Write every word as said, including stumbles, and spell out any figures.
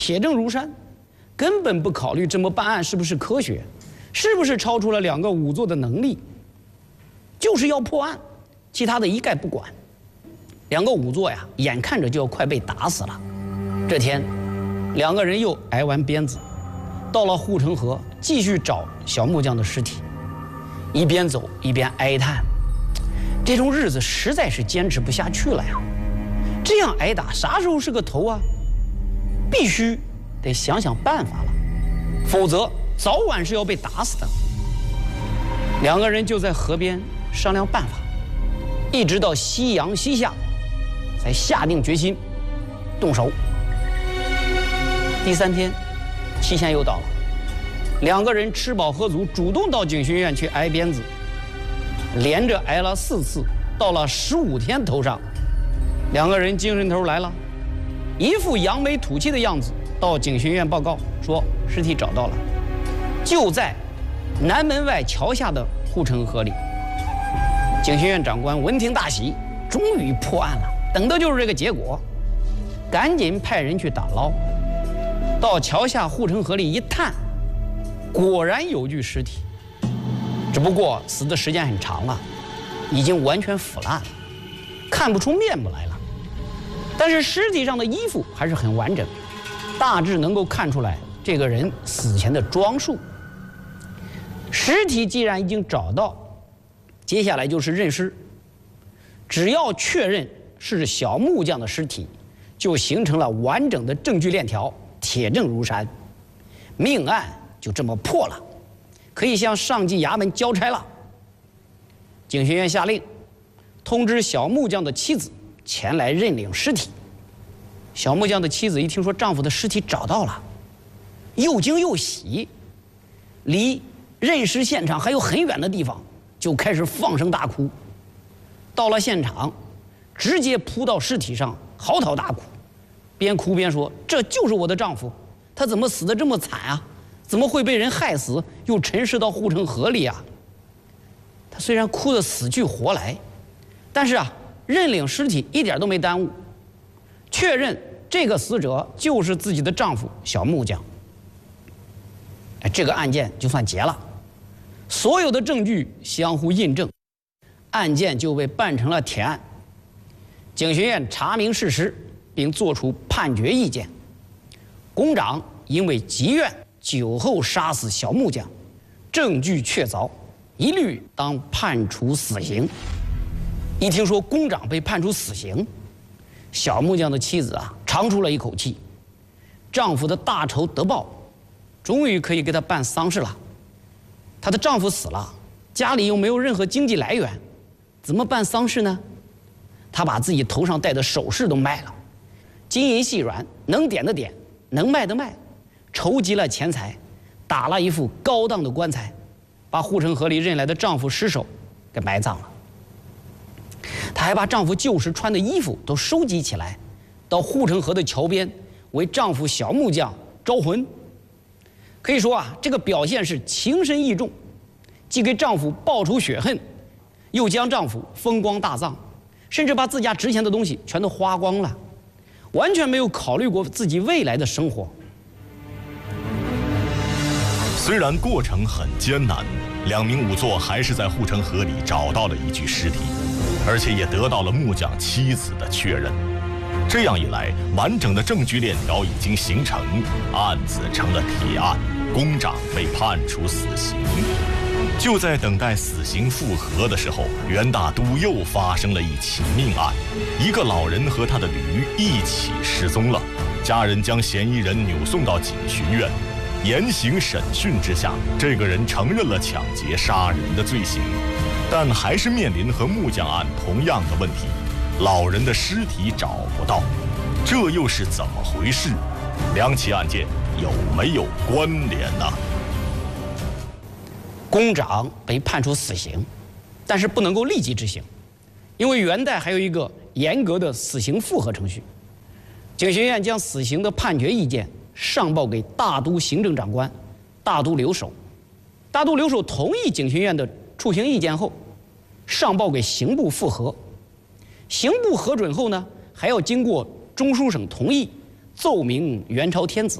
铁证如山，根本不考虑这么办案是不是科学，是不是超出了两个仵作的能力，就是要破案，其他的一概不管。两个仵作呀，眼看着就要快被打死了。这天，两个人又挨完鞭子，到了护城河，继续找小木匠的尸体，一边走一边哀叹：这种日子实在是坚持不下去了呀！这样挨打，啥时候是个头啊？必须得想想办法了，否则早晚是要被打死的。两个人就在河边商量办法，一直到夕阳西下，才下定决心动手。第三天，期限又到了，两个人吃饱喝足，主动到警学院去挨鞭子，连着挨了四次，到了十五天头上，两个人精神头来了，一副扬眉吐气的样子，到警学院报告说尸体找到了，就在南门外桥下的护城河里。警学院长官闻听大喜，终于破案了，等的就是这个结果，赶紧派人去打捞。到桥下护城河里一探，果然有具尸体，只不过死的时间很长了，已经完全腐烂了，看不出面目来了。但是尸体上的衣服还是很完整，大致能够看出来这个人死前的装束。尸体既然已经找到，接下来就是认尸。只要确认是小木匠的尸体，就形成了完整的证据链条，铁证如山，命案就这么破了，可以向上级衙门交差了。警学院下令，通知小木匠的妻子前来认领尸体。小木匠的妻子一听说丈夫的尸体找到了，又惊又喜，离认尸现场还有很远的地方，就开始放声大哭。到了现场，直接扑到尸体上嚎啕大哭，边哭边说：“这就是我的丈夫，他怎么死得这么惨啊？怎么会被人害死，又沉尸到护城河里啊？”他虽然哭得死去活来，但是啊，认领尸体一点都没耽误，确认这个死者就是自己的丈夫小木匠。哎，这个案件就算结了，所有的证据相互印证，案件就被办成了铁案。警学院查明事实，并作出判决意见。工长因为积怨，酒后杀死小木匠，证据确凿，一律当判处死刑。一听说工长被判处死刑，小木匠的妻子啊长出了一口气，丈夫的大仇得报，终于可以给他办丧事了。她的丈夫死了，家里又没有任何经济来源，怎么办丧事呢？她把自己头上戴的首饰都卖了，金银细软能点的点，能卖的卖，筹集了钱财，打了一副高档的棺材，把护城河里认来的丈夫尸首给埋葬了。她还把丈夫旧时穿的衣服都收集起来，到护城河的桥边为丈夫小木匠招魂。可以说啊，这个表现是情深意重，既给丈夫报仇雪恨，又将丈夫风光大葬，甚至把自家值钱的东西全都花光了，完全没有考虑过自己未来的生活。 虽然过程很艰难，两名仵作还是在护城河里找到了一具尸体，而且也得到了木匠妻子的确认。这样一来，完整的证据链条已经形成，案子成了铁案，工长被判处死刑。就在等待死刑复核的时候，袁大都又发生了一起命案，一个老人和他的驴一起失踪了。家人将嫌疑人扭送到警巡院，严刑审讯之下，这个人承认了抢劫杀人的罪行，但还是面临和木匠案同样的问题，老人的尸体找不到，这又是怎么回事？两起案件有没有关联呢？ 工长被判处死刑，但是不能够立即执行，因为元代还有一个严格的死刑复核程序。警学院将死刑的判决意见上报给大都行政长官大都留守，大都留守同意警学院的处刑意见后，上报给刑部复核，刑部核准后呢，还要经过中书省同意， 奏明元朝天子，